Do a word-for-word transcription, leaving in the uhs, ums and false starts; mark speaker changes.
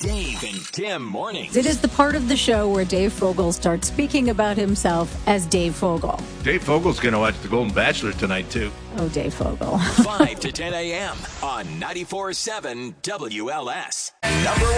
Speaker 1: Dave and Tim mornings.
Speaker 2: It is the part of the show where Dave Fogel starts speaking about himself as Dave Fogel.
Speaker 3: Dave Fogel's going to watch The Golden Bachelor tonight, too.
Speaker 2: Oh, Dave Fogel.
Speaker 1: five to ten a.m. on ninety-four point seven W L S. Number